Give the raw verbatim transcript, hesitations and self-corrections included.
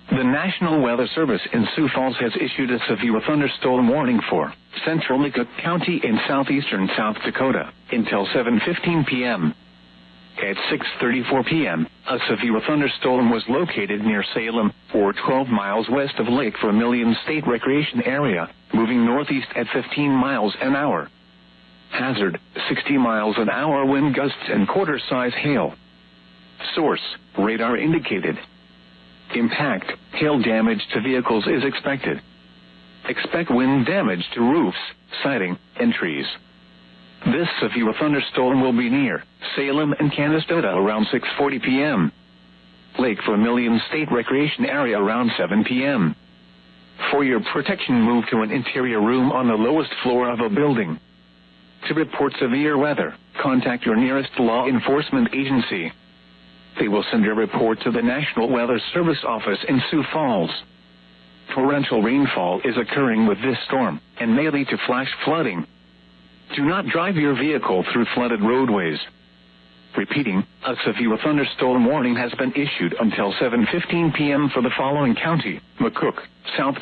The National Weather Service in Sioux Falls has issued a severe thunderstorm warning for central McCook County in southeastern South Dakota until seven fifteen p.m. At six thirty-four p.m., a severe thunderstorm was located near Salem, or twelve miles west of Lake Vermilion State Recreation Area, moving northeast at fifteen miles an hour. Hazard, sixty miles an hour wind gusts and quarter-size hail. Source, radar indicated. Impact, hail damage to vehicles is expected. Expect wind damage to roofs, siding, and trees. This severe thunderstorm will be near Salem and Canastota around six forty p.m. Lake Vermilion State Recreation Area around seven p.m. For your protection, move to an interior room on the lowest floor of a building. To report severe weather, contact your nearest law enforcement agency. They will send your report to the National Weather Service office in Sioux Falls. Torrential rainfall is occurring with this storm and may lead to flash flooding. Do not drive your vehicle through flooded roadways. Repeating, a severe thunderstorm warning has been issued until seven fifteen p.m. for the following county: McCook, South